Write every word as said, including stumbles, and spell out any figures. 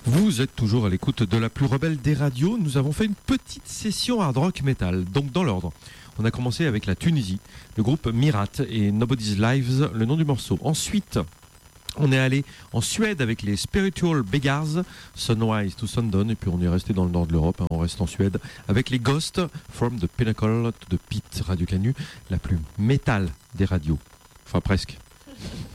Vous êtes toujours à l'écoute de la plus rebelle des radios. Nous avons fait une petite session hard rock metal. Donc dans l'ordre, on a commencé avec la Tunisie, le groupe Mirat et Nobody's Lives, le nom du morceau. Ensuite, on est allé en Suède avec les Spiritual Beggars, Sunrise to Sundown, et puis on est resté dans le nord de l'Europe, hein, on reste en Suède avec les Ghosts, From the Pinnacle to the Pit, Radio Canu, la plus métal des radios. Enfin presque.